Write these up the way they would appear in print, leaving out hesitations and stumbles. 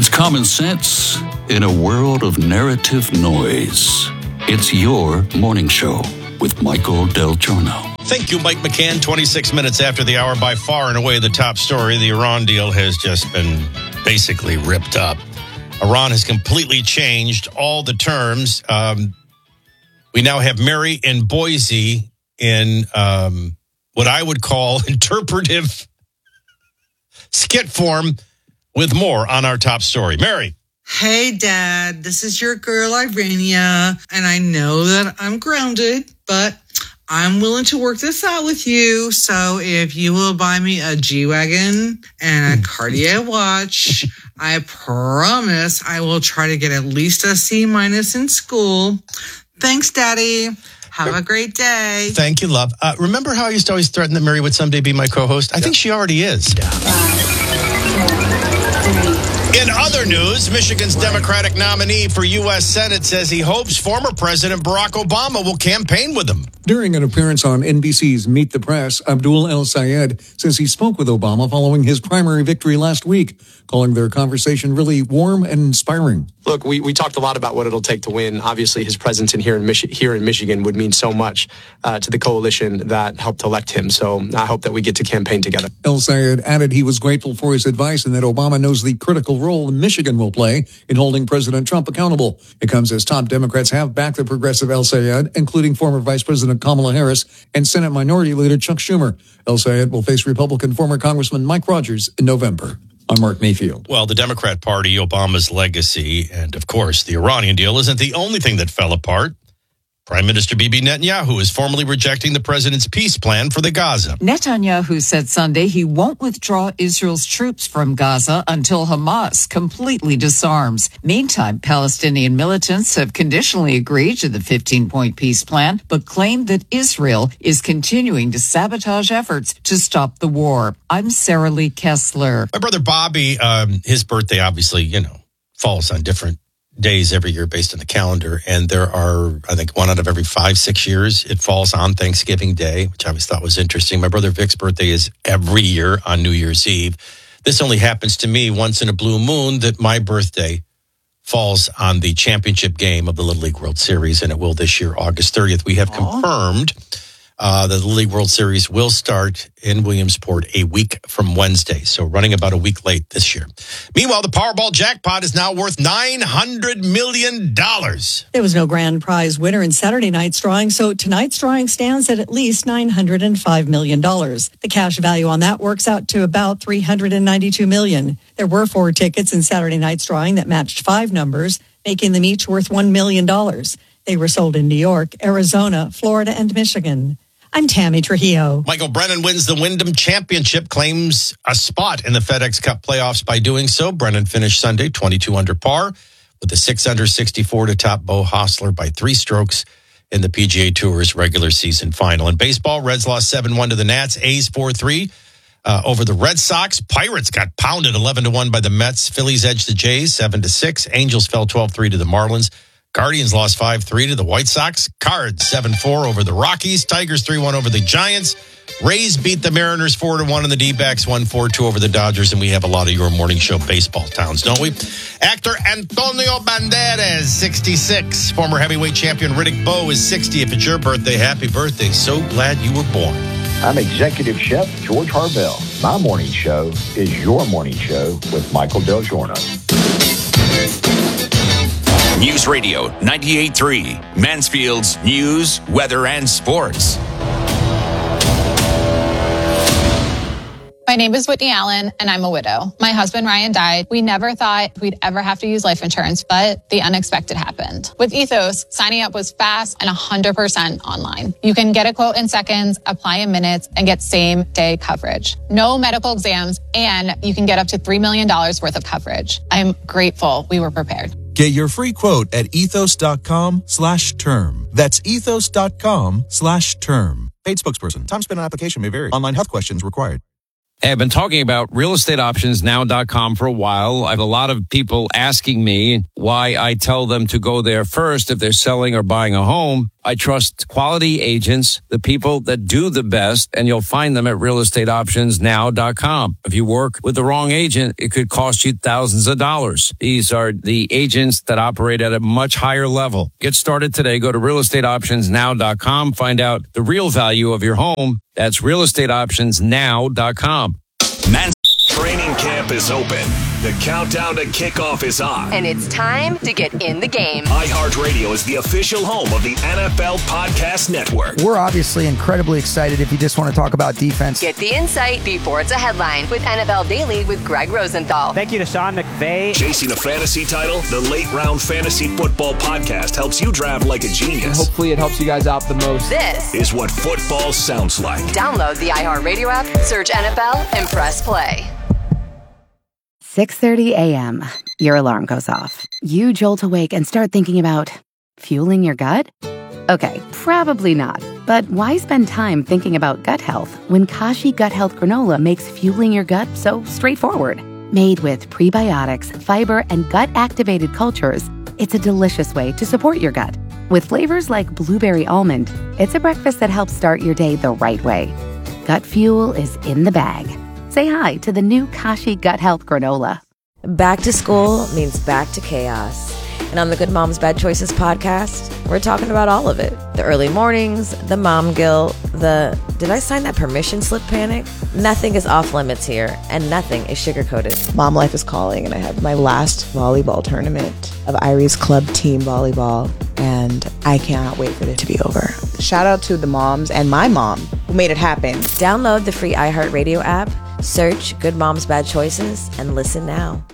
It's common sense in a world of narrative noise. It's your morning show with Michael Del Giorno. Thank you, Mike McCann. 26 minutes after the hour, by far and away the top story. The Iran deal has just been basically ripped up. Iran has completely changed all the terms. We now have Mary in Boise in what I would call interpretive skit form with more on our top story. Mary. Hey, Dad, this is your girl, Irania, and I know that I'm grounded, but I'm willing to work this out with you. So if you will buy me a G-Wagon and a Cartier watch, I promise I will try to get at least a C- in school. Thanks, Daddy. Have a great day. Thank you, love. Remember how I used to always threaten that Mary would someday be my co-host? I think she already is. In other news, Michigan's Democratic nominee for U.S. Senate says he hopes former President Barack Obama will campaign with him. During an appearance on NBC's Meet the Press, Abdul El Sayed says he spoke with Obama following his primary victory last week, calling their conversation really warm and inspiring. Look, we talked a lot about what it'll take to win. Obviously, his presence here in Michigan would mean so much to the coalition that helped elect him. So I hope that we get to campaign together. El Sayed added he was grateful for his advice and that Obama knows the critical role Michigan will play in holding President Trump accountable. It comes as top Democrats have backed the progressive El Sayed, including former Vice President Kamala Harris and Senate Minority Leader Chuck Schumer. El Sayed will face Republican former Congressman Mike Rogers in November. I'm Mark Mayfield. Well, the Democrat Party, Obama's legacy, and of course, the Iranian deal isn't the only thing that fell apart. Prime Minister Bibi Netanyahu is formally rejecting the president's peace plan for the Gaza. Netanyahu said Sunday he won't withdraw Israel's troops from Gaza until Hamas completely disarms. Meantime, Palestinian militants have conditionally agreed to the 15-point peace plan, but claim that Israel is continuing to sabotage efforts to stop the war. I'm Sarah Lee Kessler. My brother Bobby, his birthday obviously, falls on different days every year based on the calendar, and there are, I think, one out of every 5-6 years it falls on Thanksgiving Day, which I always thought was interesting. My brother Vic's birthday is every year on New Year's Eve. This only happens to me once in a blue moon that my birthday falls on the championship game of the Little League World Series, and it will this year, August 30th. We have confirmed that the Little League World Series will start in Williamsport a week from Wednesday, so running about a week late this year. Meanwhile, the Powerball jackpot is now worth $900 million. There was no grand prize winner in Saturday night's drawing, so tonight's drawing stands at least $905 million. The cash value on that works out to about $392 million. There were 4 tickets in Saturday night's drawing that matched 5 numbers, making them each worth $1 million. They were sold in New York, Arizona, Florida, and Michigan. I'm Tammy Trujillo. Michael Brennan wins the Wyndham Championship, claims a spot in the FedEx Cup playoffs by doing so. Brennan finished Sunday 22 under par with a 6 under 64 to top Beau Hossler by 3 strokes in the PGA Tour's regular season final. In baseball, Reds lost 7-1 to the Nats, A's 4-3 over the Red Sox. Pirates got pounded 11-1 by the Mets. Phillies edged the Jays 7-6. Angels fell 12-3 to the Marlins. Guardians lost 5-3 to the White Sox. Cards 7-4 over the Rockies. Tigers 3-1 over the Giants. Rays beat the Mariners 4-1, and the D-backs won 4-2 over the Dodgers. And we have a lot of your morning show baseball towns, don't we? Actor Antonio Banderas, 66. Former heavyweight champion Riddick Bowe is 60. If it's your birthday, happy birthday. So glad you were born. I'm Executive Chef George Harvell. My morning show is your morning show with Michael Del Giorno. News Radio 98.3, Mansfield's news, weather, and sports. My name is Whitney Allen, and I'm a widow. My husband, Ryan, died. We never thought we'd ever have to use life insurance, but the unexpected happened. With Ethos, signing up was fast and 100% online. You can get a quote in seconds, apply in minutes, and get same-day coverage. No medical exams, and you can get up to $3 million worth of coverage. I'm grateful we were prepared. Get your free quote at ethos.com/term. That's ethos.com/term. Paid spokesperson. Time spent on application may vary. Online health questions required. Hey, I've been talking about realestateoptionsnow.com for a while. I have a lot of people asking me why I tell them to go there first if they're selling or buying a home. I trust quality agents, the people that do the best, and you'll find them at realestateoptionsnow.com. If you work with the wrong agent, it could cost you thousands of dollars. These are the agents that operate at a much higher level. Get started today. Go to realestateoptionsnow.com. Find out the real value of your home. That's realestateoptionsnow.com. Training camp is open. The countdown to kickoff is on. And it's time to get in the game. iHeartRadio is the official home of the NFL Podcast Network. We're obviously incredibly excited if you just want to talk about defense. Get the insight before it's a headline with NFL Daily with Greg Rosenthal. Thank you to Sean McVay. Chasing a fantasy title, the Late Round Fantasy Football Podcast helps you draft like a genius. And hopefully it helps you guys out the most. This is what football sounds like. Download the iHeartRadio app, search NFL, and press play. 6:30 a.m. Your alarm goes off. You jolt awake and start thinking about fueling your gut? Okay, probably not. But why spend time thinking about gut health when Kashi Gut Health Granola makes fueling your gut so straightforward? Made with prebiotics, fiber, and gut-activated cultures, it's a delicious way to support your gut. With flavors like blueberry almond, it's a breakfast that helps start your day the right way. Gut fuel is in the bag. Say hi to the new Kashi Gut Health Granola. Back to school means back to chaos. And on the Good Moms Bad Choices podcast, we're talking about all of it. The early mornings, the mom guilt, the did I sign that permission slip panic? Nothing is off limits here, and nothing is sugar-coated. Mom life is calling, and I have my last volleyball tournament of Irie's Club Team Volleyball, and I cannot wait for it to be over. Shout out to the moms and my mom who made it happen. Download the free iHeartRadio app, search Good Moms Bad Choices, and listen now.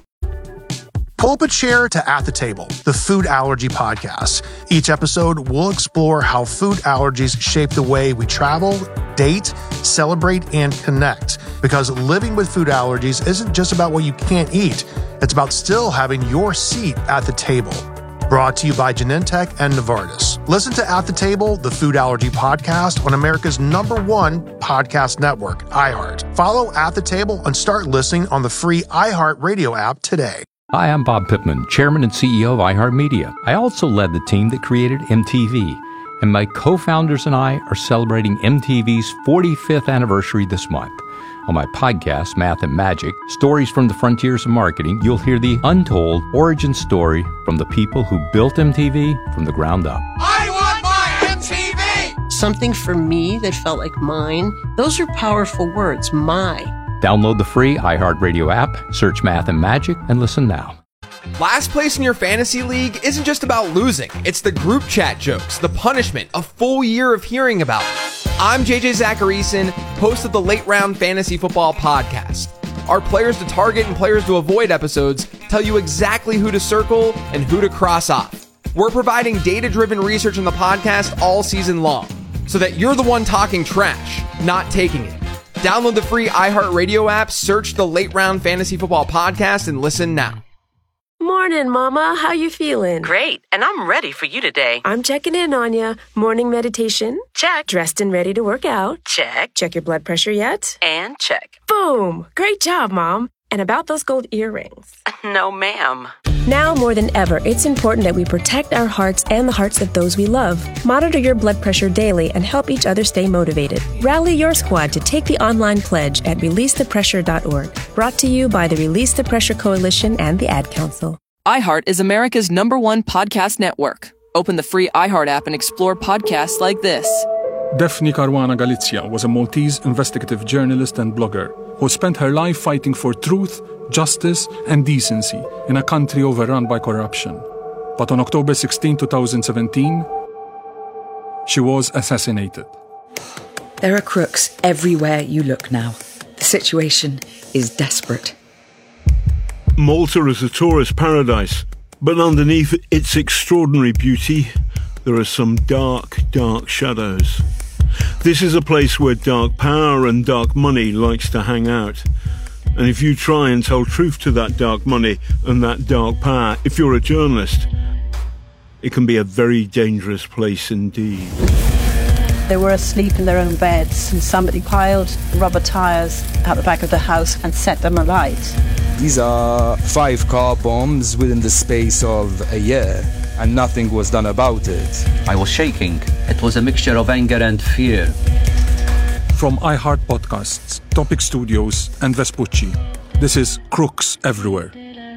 Pull up a chair to At the Table, the food allergy podcast. Each episode, we'll explore how food allergies shape the way we travel, date, celebrate, and connect. Because living with food allergies isn't just about what you can't eat. It's about still having your seat at the table. Brought to you by Genentech and Novartis. Listen to At the Table, the food allergy podcast on America's #1 podcast network, iHeart. Follow At the Table and start listening on the free iHeartRadio app today. Hi, I'm Bob Pittman, Chairman and CEO of iHeartMedia. I also led the team that created MTV, and my co-founders and I are celebrating MTV's 45th anniversary this month. On my podcast, Math and Magic, Stories from the Frontiers of Marketing, you'll hear the untold origin story from the people who built MTV from the ground up. I want my MTV! Something for me that felt like mine. Those are powerful words, my. Download the free iHeartRadio app, search Math and Magic, and listen now. Last place in your fantasy league isn't just about losing. It's the group chat jokes, the punishment, a full year of hearing about it. I'm JJ Zacharyson, host of the Late Round Fantasy Football Podcast. Our Players to Target and Players to Avoid episodes tell you exactly who to circle and who to cross off. We're providing data-driven research on the podcast all season long, so that you're the one talking trash, not taking it. Download the free iHeartRadio app, search the Late Round Fantasy Football Podcast, and listen now. Morning, Mama. How you feeling? Great, and I'm ready for you today. I'm checking in on ya. Morning meditation? Check. Dressed and ready to work out? Check. Check your blood pressure yet? And check. Boom! Great job, Mom. And about those gold earrings? No, ma'am. Now more than ever, it's important that we protect our hearts and the hearts of those we love. Monitor your blood pressure daily and help each other stay motivated. Rally your squad to take the online pledge at releasethepressure.org. Brought to you by the Release the Pressure Coalition and the Ad Council. iHeart is America's #1 podcast network. Open the free iHeart app and explore podcasts like this. Daphne Caruana Galizia was a Maltese investigative journalist and blogger who spent her life fighting for truth, justice, and decency in a country overrun by corruption. But on October 16, 2017, she was assassinated. There are crooks everywhere you look now. The situation is desperate. Malta is a tourist paradise, but underneath its extraordinary beauty, there are some dark, dark shadows. This is a place where dark power and dark money likes to hang out. And if you try and tell truth to that dark money and that dark power, if you're a journalist, it can be a very dangerous place indeed. They were asleep in their own beds, and somebody piled rubber tires out the back of the house and set them alight. These are 5 car bombs within the space of a year, and nothing was done about it. I was shaking. It was a mixture of anger and fear. From iHeart Podcasts, Topic Studios, and Vespucci, this is Crooks Everywhere.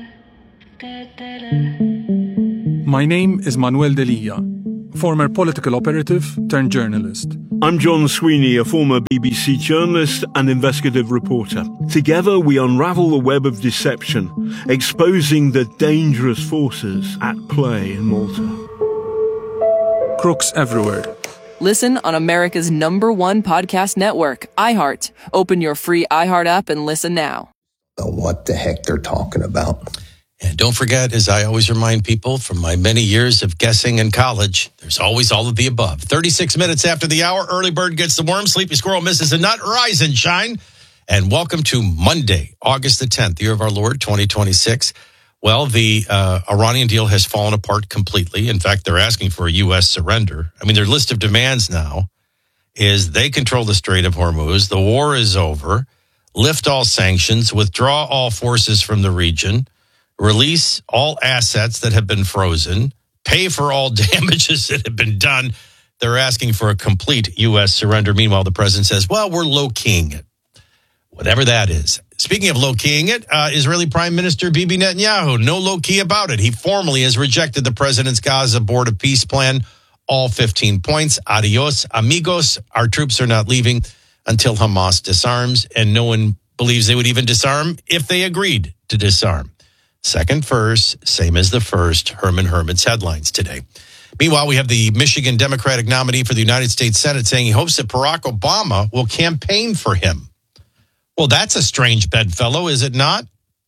My name is Manuel Delia, former political operative turned journalist. I'm John Sweeney, a former BBC journalist and investigative reporter. Together we unravel the web of deception, exposing the dangerous forces at play in Malta. Crooks Everywhere. Listen on America's #1 podcast network, iHeart. Open your free iHeart app and listen now. What the heck they're talking about. And don't forget, as I always remind people from my many years of guessing in college, there's always all of the above. 36 minutes after the hour, early bird gets the worm, sleepy squirrel misses a nut, rise and shine. And welcome to Monday, August the 10th, year of our Lord, 2026. Well, the Iranian deal has fallen apart completely. In fact, they're asking for a U.S. surrender. I mean, their list of demands now is they control the Strait of Hormuz. The war is over. Lift all sanctions, withdraw all forces from the region, release all assets that have been frozen, pay for all damages that have been done. They're asking for a complete U.S. surrender. Meanwhile, the president says, well, we're low-keying it, whatever that is. Speaking of low-keying it, Israeli Prime Minister Bibi Netanyahu, no low-key about it. He formally has rejected the president's Gaza Board of Peace plan, all 15 points. Adios, amigos. Our troops are not leaving until Hamas disarms, and no one believes they would even disarm if they agreed to disarm. Second verse, same as the first, Herman Herman's headlines today. Meanwhile, we have the Michigan Democratic nominee for the United States Senate saying he hopes that Barack Obama will campaign for him. Well, that's a strange bedfellow, is it not?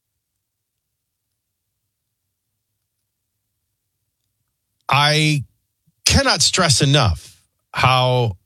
I cannot stress enough how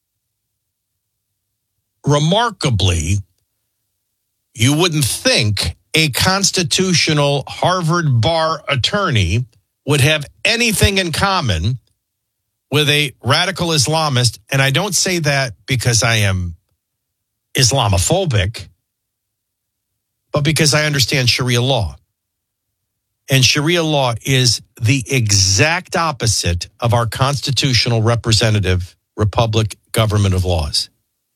remarkably you wouldn't think a constitutional Harvard bar attorney would have anything in common with a radical Islamist. And I don't say that because I am Islamophobic, but because I understand Sharia law. And Sharia law is the exact opposite of our constitutional representative republic government of laws.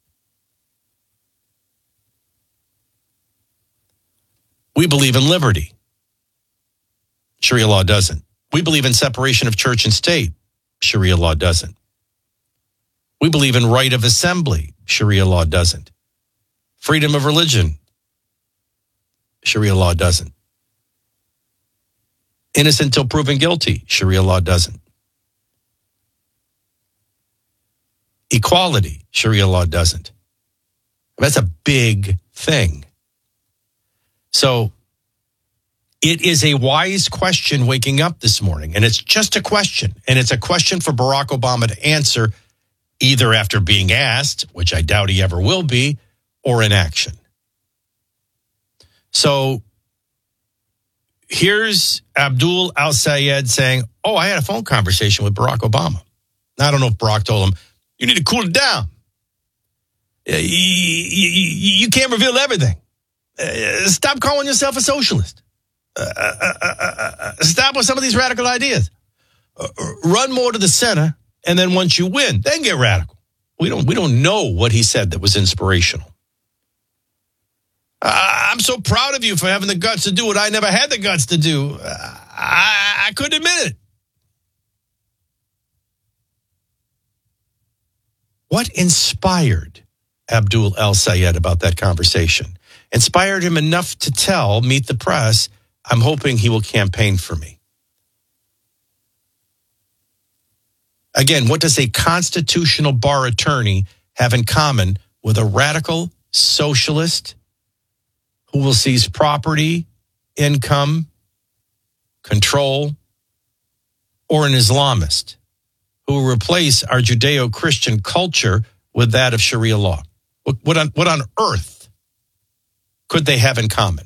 We believe in liberty. Sharia law doesn't. We believe in separation of church and state. Sharia law doesn't. We believe in right of assembly. Sharia law doesn't. Freedom of religion. Sharia law doesn't. Innocent till proven guilty. Sharia law doesn't. Equality. Sharia law doesn't. That's a big thing. So it is a wise question waking up this morning, and it's just a question, and it's a question for Barack Obama to answer either after being asked, which I doubt he ever will be, or in action. So here's Abdul Al-Sayed saying, oh, I had a phone conversation with Barack Obama. Now, I don't know if Barack told him, you need to cool it down. You can't reveal everything. Stop calling yourself a socialist. Stop with some of these radical ideas. Run more to the center, and then once you win, then get radical. We don't know what he said that was inspirational. I'm so proud of you for having the guts to do what I never had the guts to do. I couldn't admit it. What inspired Abdul El-Sayed about that conversation? Inspired him enough to tell Meet the Press, I'm hoping he will campaign for me. Again, what does a constitutional bar attorney have in common with a radical socialist who will seize property, income, control, or an Islamist who will replace our Judeo-Christian culture with that of Sharia law? What on earth could they have in common?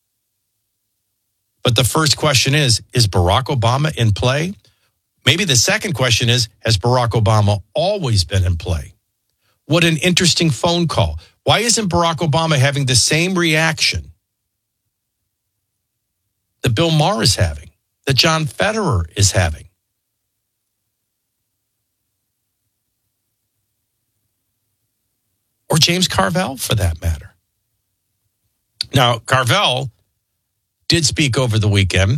But the first question is Barack Obama in play? Maybe the second question is, has Barack Obama always been in play? What an interesting phone call. Why isn't Barack Obama having the same reaction that Bill Maher is having, that John Federer is having? Or James Carville, for that matter. Now, Carville did speak over the weekend.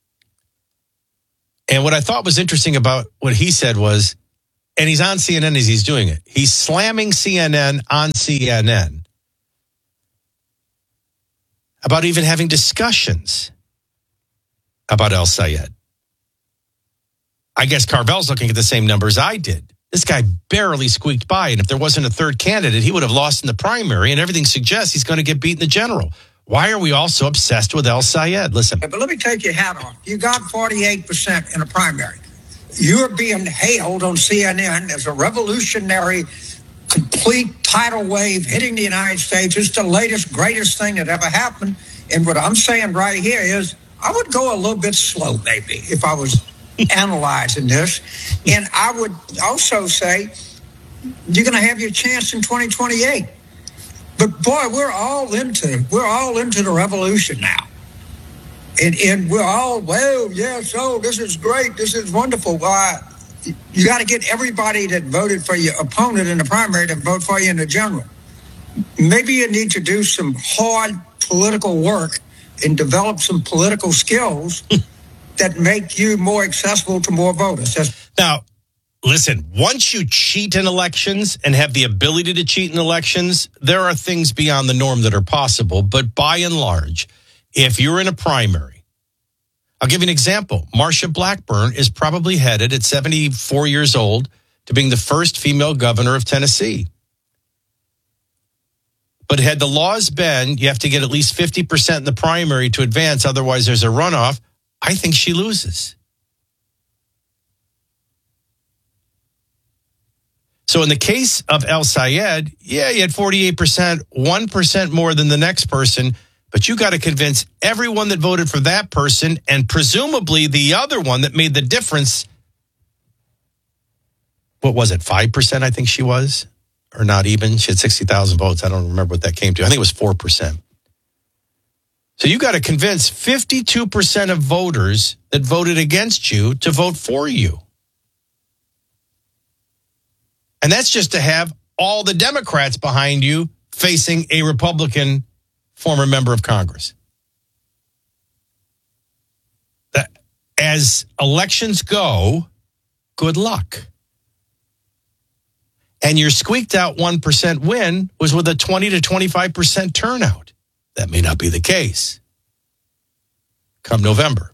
And what I thought was interesting about what he said was, and he's on CNN as he's doing it, he's slamming CNN on CNN about even having discussions about El Sayed. I guess Carvel's looking at the same numbers I did. This guy barely squeaked by, and if there wasn't a third candidate, he would have lost in the primary, and everything suggests he's going to get beat in the general. Why are we all so obsessed with El Sayed? Listen. But let me take your hat off. You got 48% in a primary. You're being hailed on CNN as a revolutionary, complete tidal wave hitting the United States. It's the latest, greatest thing that ever happened. And what I'm saying right here is I would go a little bit slow, maybe, if I was analyzing this. And I would also say you're going to have your chance in 2028. But boy, we're all into the revolution now. And we're all, well, yes, oh, this is great, this is wonderful. You got to get everybody that voted for your opponent in the primary to vote for you in the general. Maybe you need to do some hard political work and develop some political skills that make you more accessible to more voters. Now, listen, once you cheat in elections and have the ability to cheat in elections, there are things beyond the norm that are possible. But by and large, if you're in a primary, I'll give you an example. Marsha Blackburn is probably headed at 74 years old to being the first female governor of Tennessee. But had the laws been, you have to get at least 50% in the primary to advance, otherwise there's a runoff, I think she loses. So in the case of El Sayed, yeah, you had 48%, 1% more than the next person, but you got to convince everyone that voted for that person and presumably the other one that made the difference. What was it, 5%, I think she was? Or not even? She had 60,000 votes. I don't remember what that came to. I think it was 4%. So you got to convince 52% of voters that voted against you to vote for you. And that's just to have all the Democrats behind you facing a Republican former member of Congress. As elections go, good luck. And your squeaked out 1% win was with a 20 to 25% turnout. That may not be the case come November.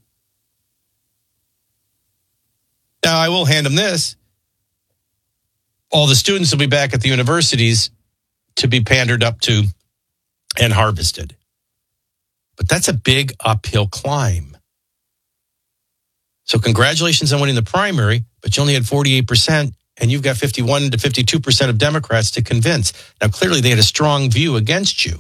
Now, I will hand them this. All the students will be back at the universities to be pandered up to and harvested. But that's a big uphill climb. So congratulations on winning the primary, but you only had 48%, and you've got 51 to 52% of Democrats to convince. Now, clearly they had a strong view against you.